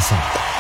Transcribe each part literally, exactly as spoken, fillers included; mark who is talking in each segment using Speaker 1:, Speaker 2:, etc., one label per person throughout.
Speaker 1: Also,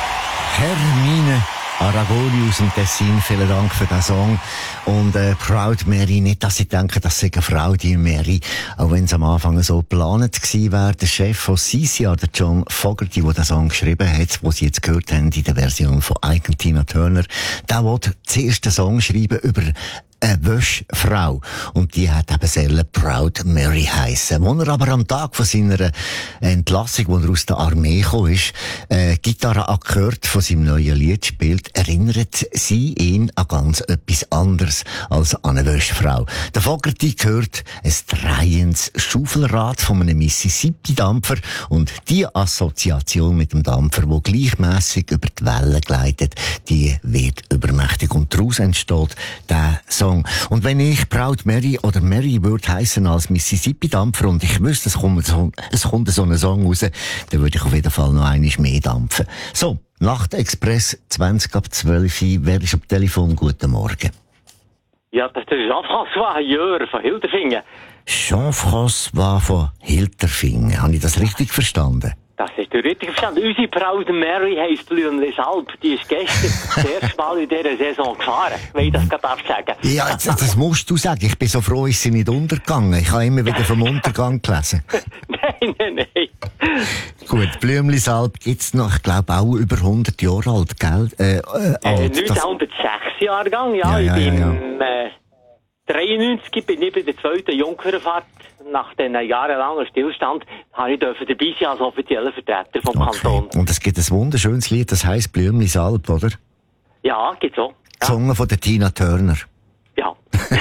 Speaker 1: Hermine Aragoni aus dem Tessin, vielen Dank für den Song. Und äh, Proud Mary, nicht, dass ich denke, das sei eine Frau, die Mary, auch wenn es am Anfang so geplant gewesen wäre. Der Chef von C C R, der John Fogerty, der den Song geschrieben hat, wo Sie jetzt gehört haben in der Version von Ike Tina Turner, der wollte zuerst den Song schreiben über eine Wäschfrau. Und die hat eben selber Proud Mary heissen. Wo er aber am Tag von seiner Entlassung, wo er aus der Armee gekommen ist, äh, Gitarrenakkord von seinem neuen Lied spielt, erinnert sie ihn an ganz etwas anderes als an eine Wäschfrau. Der Fogerty gehört ein dreiendes Schaufelrad von einem Mississippi-Dampfer und die Assoziation mit dem Dampfer, der gleichmässig über die Wellen gleitet, die wird übermächtig. Und daraus entsteht der Song. Und wenn ich Proud Mary oder Mary würde heissen als Mississippi-Dampfer und ich wüsste, es kommt so, es kommt so ein Song raus, dann würde ich auf jeden Fall noch einmal mehr dampfen. So, Nachtexpress zwanzig ab zwölf. Wer ist am Telefon? Guten Morgen.
Speaker 2: Ja, das ist Jean-François Jör von Hilterfingen.
Speaker 1: Jean-François von Hilterfingen. Habe ich das richtig verstanden?
Speaker 2: Das ist der richtig verstanden. Unsere Proud Mary heisst Blümli Salb. Die ist gestern das erste Mal in dieser Saison gefahren, wenn ich das gerade darf sagen.
Speaker 1: Ja, das, das musst du sagen. Ich bin so froh, ist sie nicht untergegangen. Ich habe immer wieder vom Untergang gelesen.
Speaker 2: Nein, nein, nein.
Speaker 1: Gut, Blümli Salb gibt's noch, ich glaube, auch über hundert Jahre alt, gell? Äh, äh,
Speaker 2: äh,
Speaker 1: alt.
Speaker 2: neunzehnhundertsechs Jahrgang, ja.
Speaker 1: Ja, ja,
Speaker 2: ich bin
Speaker 1: ja,
Speaker 2: ja. Äh, dreiundneunzig bin ich bei der zweiten Jungfernfahrt. Nach diesen jahrelangen Stillstand habe ich dabei sein als offizieller Vertreter vom
Speaker 1: Okay.
Speaker 2: Kanton.
Speaker 1: Und es gibt ein wunderschönes Lied, das heisst Blümli Salb, oder?
Speaker 2: Ja, gibt's auch. Ja.
Speaker 1: Gesungen von der Tina Turner.
Speaker 2: Ja.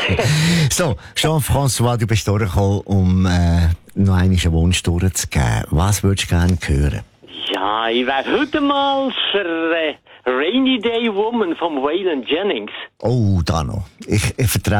Speaker 1: So, Jean-François, du bist durchgekommen, um äh, noch einen Wunsch durchzugeben. Was würdest du gerne hören?
Speaker 2: Ja, ich wäre heute mal für äh, Rainy Day Woman vom Waylon Jennings.
Speaker 1: Oh, da noch. Ich, ich vertrete